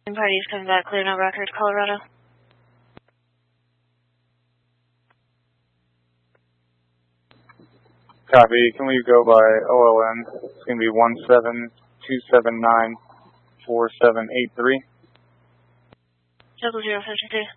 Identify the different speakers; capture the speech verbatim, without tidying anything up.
Speaker 1: Party's coming back, clear no record, Colorado.
Speaker 2: Copy. Can we go by O L N? It's going to be one seven two seven nine four seven eight three.
Speaker 1: Double zero fifty-two.